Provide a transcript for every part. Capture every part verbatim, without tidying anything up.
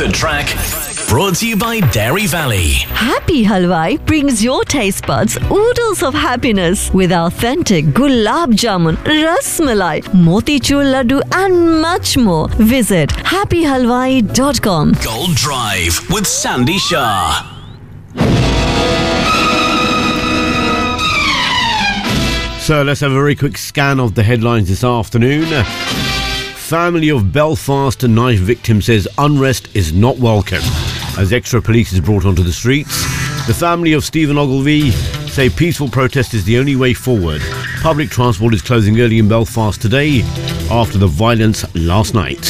Good track. Brought to you by Dairy Valley. Happy Halwai brings your taste buds oodles of happiness with authentic gulab jamun, ras malai, motichur laddu and much more. Visit happy halwai dot com. Gold Drive with Sandy Shah. So let's have a very quick scan of the headlines this afternoon. Family of Belfast knife victim says unrest is not welcome as extra police is brought onto the streets. The family of Stephen Ogilvie say peaceful protest is the only way forward. Public transport is closing early in Belfast today after the violence last night.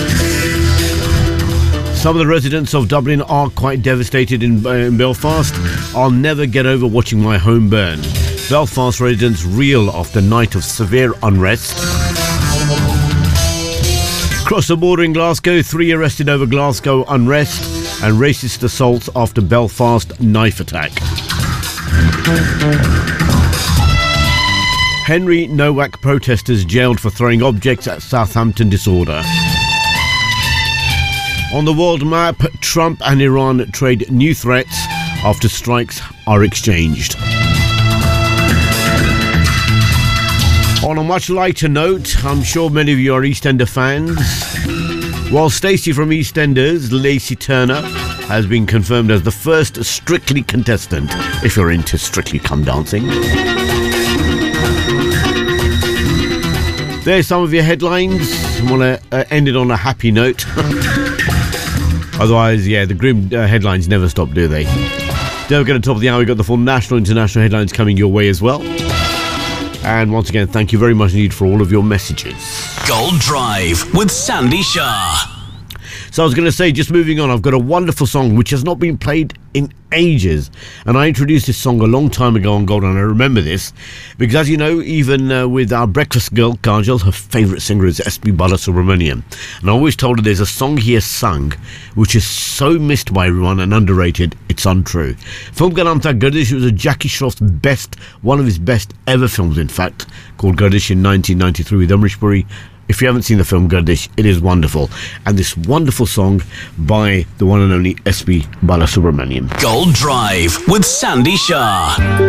Some of the residents of Dublin are quite devastated in, uh, in Belfast. I'll never get over watching my home burn. Belfast residents reel after night of severe unrest. Across the border in Glasgow, three arrested over Glasgow unrest and racist assaults after Belfast knife attack. Henry Nowak protesters jailed for throwing objects at Southampton disorder. On the world map, Trump and Iran trade new threats after strikes are exchanged. On a much lighter note, I'm sure many of you are EastEnder fans. While Stacey from EastEnders, Lacey Turner, has been confirmed as the first Strictly contestant, if you're into Strictly Come Dancing. There's some of your headlines. I want to uh, end it on a happy note. Otherwise, yeah, the grim uh, headlines never stop, do they? Don't get to the top of the hour. We've got the full national and international headlines coming your way as well. And once again, thank you very much indeed for all of your messages. Gold Drive with Sandy Shah. So I was going to say, just moving on, I've got a wonderful song which has not been played in ages. And I introduced this song a long time ago on Gold, and I remember this. Because as you know, even uh, with our breakfast girl, Kajal, her favourite singer is S P Balasubramaniam. And I always told her there's a song he has sung which is so missed by everyone and underrated, it's untrue. Film ka naam tha Gardish. It was a Jackie Shroff's best, one of his best ever films, in fact, called Gardish in nineteen ninety-three with Amrish Puri. If you haven't seen the film Gardish, it is wonderful. And this wonderful song by the one and only S P Balasubramaniam. Gold Drive with Sandy Shah.